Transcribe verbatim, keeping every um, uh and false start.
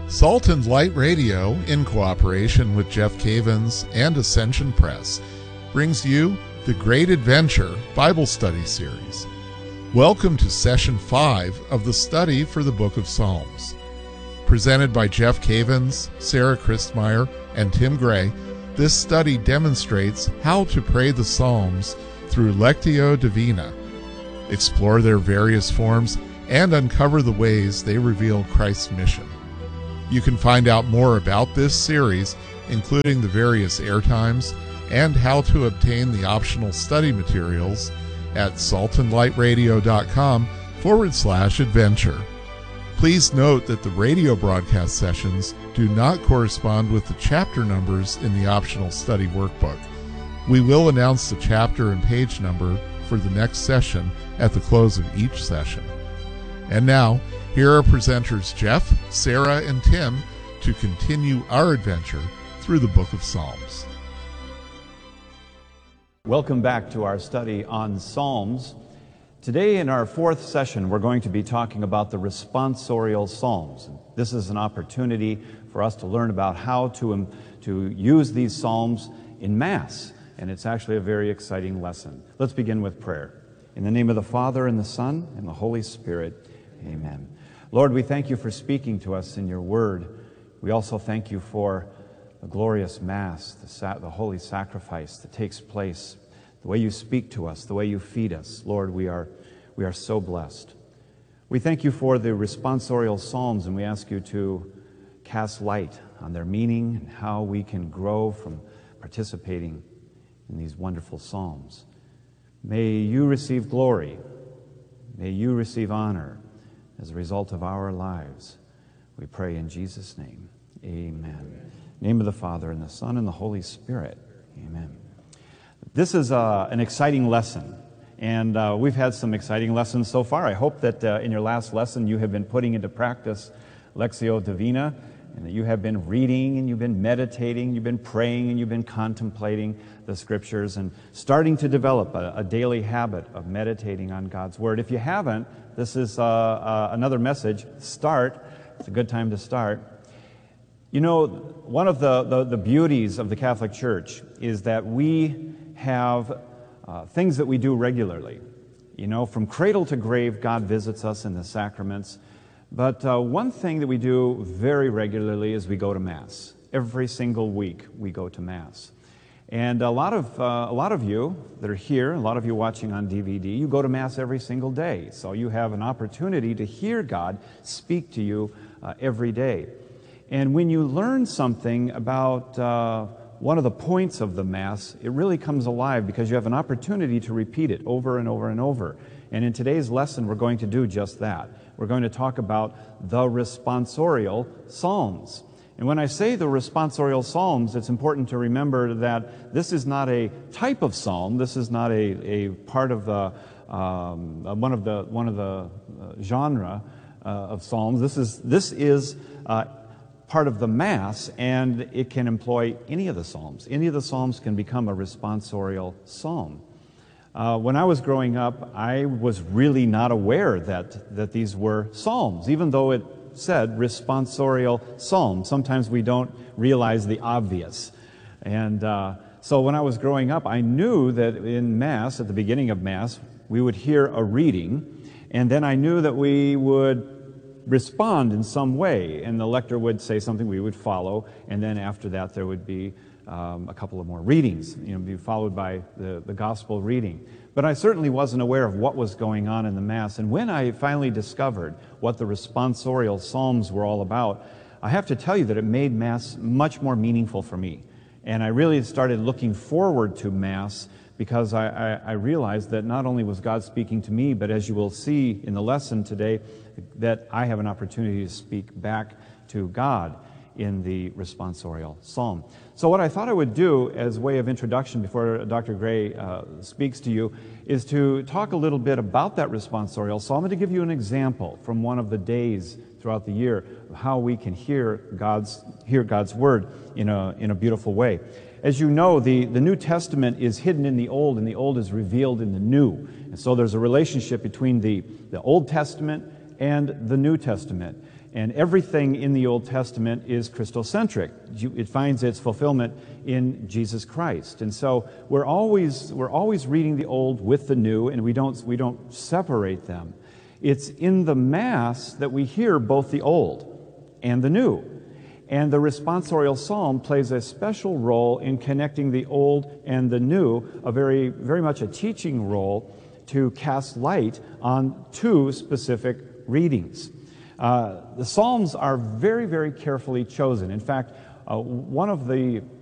Salt and Light Radio, in cooperation with Jeff Cavins and Ascension Press, brings you the Great Adventure Bible Study Series. Welcome to Session five of the study for the Book of Psalms. Presented by Jeff Cavins, Sarah Christmeyer, and Tim Gray, this study demonstrates how to pray the Psalms through Lectio Divina, explore their various forms, and uncover the ways they reveal Christ's mission. You can find out more about this series, including the various airtimes and how to obtain the optional study materials at saltandlightradio.com forward slash adventure. Please note that the radio broadcast sessions do not correspond with the chapter numbers in the optional study workbook. We will announce the chapter and page number for the next session at the close of each session. And now, here are presenters Jeff, Sarah, and Tim to continue our adventure through the Book of Psalms. Welcome back to our study on Psalms. Today in our fourth session, we're going to be talking about the responsorial Psalms. This is an opportunity for us to learn about how to, um, to use these Psalms in Mass, and it's actually a very exciting lesson. Let's begin with prayer. In the name of the Father, and the Son, and the Holy Spirit, amen. Lord, we thank you for speaking to us in your word. We also thank you for the glorious Mass, the, sa- the holy sacrifice that takes place, the way you speak to us, the way you feed us. Lord, we are, we are so blessed. We thank you for the responsorial Psalms, and we ask you to cast light on their meaning and how we can grow from participating in these wonderful Psalms. May you receive glory. May you receive honor as a result of our lives. We pray in Jesus' name. Amen. Amen. Name of the Father, and the Son, and the Holy Spirit. Amen. This is uh, an exciting lesson, and uh, we've had some exciting lessons so far. I hope that uh, in your last lesson you have been putting into practice Lectio Divina, and that you have been reading, and you've been meditating, you've been praying, and you've been contemplating the Scriptures, and starting to develop a, a daily habit of meditating on God's Word. If you haven't, this is uh, uh, another message. Start. It's a good time to start. You know, one of the, the, the beauties of the Catholic Church is that we have uh, things that we do regularly. You know, from cradle to grave, God visits us in the sacraments. But uh, one thing that we do very regularly is we go to Mass. Every single week we go to Mass. And a lot of uh, a lot of you that are here, a lot of you watching on D V D, you go to Mass every single day. So you have an opportunity to hear God speak to you uh, every day. And when you learn something about uh, one of the points of the Mass, it really comes alive because you have an opportunity to repeat it over and over and over. And in today's lesson, we're going to do just that. We're going to talk about the responsorial Psalms. And when I say the responsorial Psalms, it's important to remember that this is not a type of psalm. This is not a, a part of the um, one of the one of the uh, genre uh, of psalms. This is this is uh, part of the Mass, and it can employ any of the psalms. Any of the psalms can become a responsorial psalm. Uh, when I was growing up, I was really not aware that that these were psalms, even though it said responsorial psalm. Sometimes we don't realize the obvious. And uh, so when I was growing up, I knew that in Mass, at the beginning of Mass, we would hear a reading, and then I knew that we would respond in some way, and the lector would say something we would follow, and then after that there would be um, a couple of more readings, you know, be followed by the, the gospel reading. But I certainly wasn't aware of what was going on in the Mass. And when I finally discovered what the responsorial Psalms were all about, I have to tell you that it made Mass much more meaningful for me. And I really started looking forward to Mass because I, I, I realized that not only was God speaking to me, but as you will see in the lesson today, that I have an opportunity to speak back to God in the responsorial psalm. So what I thought I would do as a way of introduction before Doctor Gray uh, speaks to you is to talk a little bit about that responsorial psalm and to give you an example from one of the days throughout the year of how we can hear God's hear God's word in a in a beautiful way. As you know, the, the New Testament is hidden in the Old, and the Old is revealed in the New. And so there's a relationship between the, the Old Testament and the New Testament. And everything in the Old Testament is Christocentric. It finds its fulfillment in Jesus Christ. And so we're always, we're always reading the Old with the New, and we don't, we don't separate them. It's in the Mass that we hear both the Old and the New. And the responsorial psalm plays a special role in connecting the Old and the New, a very, very much a teaching role to cast light on two specific readings. Uh, the Psalms are very, very carefully chosen. In fact, uh, one of the